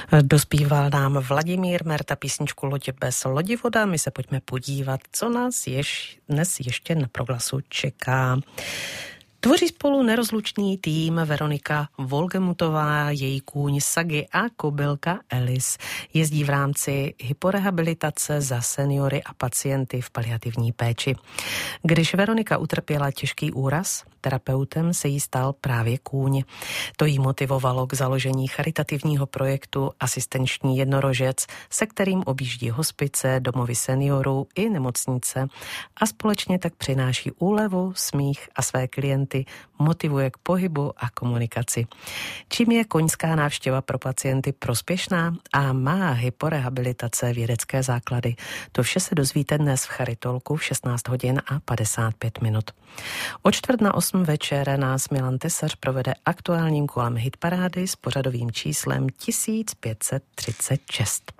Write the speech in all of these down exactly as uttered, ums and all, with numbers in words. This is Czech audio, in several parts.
Dospíval nám Vladimír Merta písničku Loď bez lodivoda. My se pojďme podívat, co nás jež, dnes ještě na proglasu čeká. Tvoří spolu nerozlučný tým Veronika Volgemutová, její kůň Sagi a kobylka Elis. Jezdí v rámci hyporehabilitace za seniory a pacienty v paliativní péči. Když Veronika utrpěla těžký úraz, terapeutem se jí stal právě kůň. To jí motivovalo k založení charitativního projektu Asistenční jednorožec, se kterým objíždí hospice, domovy seniorů i nemocnice a společně tak přináší úlevu, smích a své klienty motivuje k pohybu a komunikaci. Čím je koňská návštěva pro pacienty prospěšná a má hyporehabilitace vědecké základy? To vše se dozvíte dnes v Charitolku v šestnáct hodin a padesát pět minut. O čtvrt na osm večer nás Milan Tesař provede aktuálním kolem hitparády s pořadovým číslem tisíc pět set třicet šest.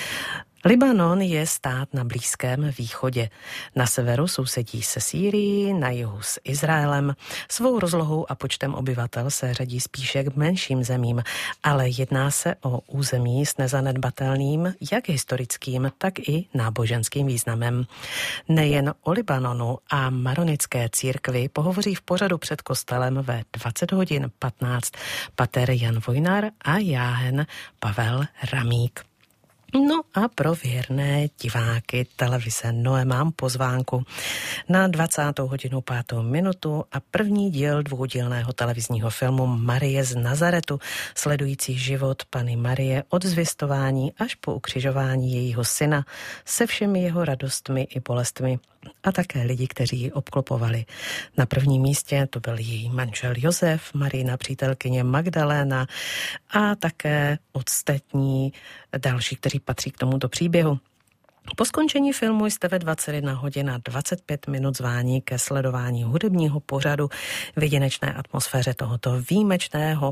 Libanon je stát na Blízkém východě. Na severu sousedí se Sýrií, na jihu s Izraelem. Svou rozlohou a počtem obyvatel se řadí spíše k menším zemím, ale jedná se o území s nezanedbatelným jak historickým, tak i náboženským významem. Nejen o Libanonu a maronitské církvi pohovoří v pořadu před kostelem ve dvacet hodin patnáct pater Jan Vojnar a jáhen Pavel Ramík. No a pro věrné diváky televize Noe mám pozvánku na dvacátou hodinu pátou minutu a první díl dvoudílného televizního filmu Marie z Nazaretu, sledující život Panny Marie od zvěstování až po ukřižování jejího syna se všemi jeho radostmi i bolestmi a také lidi, kteří ji obklopovali. Na prvním místě to byl její manžel Josef, Marijina přítelkyně Magdaléna a také ostatní další, kteří patří k tomuto příběhu. Po skončení filmu jste ve dvacet jedna hodin a dvacet pět minut zváni ke sledování hudebního pořadu v jedinečné atmosféře tohoto výjimečného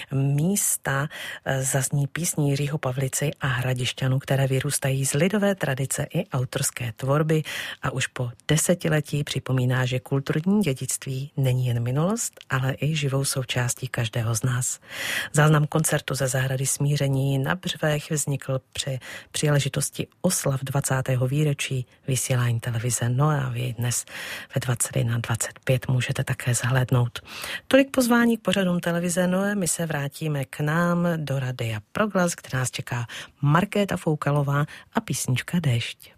místa. Zazní písní Jiřího Pavlici a Hradišťanů, které vyrůstají z lidové tradice i autorské tvorby a už po desetiletí připomíná, že kulturní dědictví není jen minulost, ale i živou součástí každého z nás. Záznam koncertu ze zahrady Smíření na Břevech vznikl při příležitosti oslav dvacátého výročí vysílání televize Noe a vy dnes ve dvacet jedna dvacet pět můžete také zhlédnout. Tolik pozvání k pořadům televize Noe, my se vrátíme k nám do Radia Proglas, kde nás čeká Markéta Foukalová a písnička Déšť.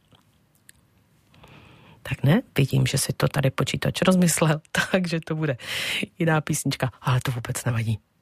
Tak ne, vidím, že si to tady počítač rozmyslel, takže to bude jiná písnička, ale to vůbec nevadí.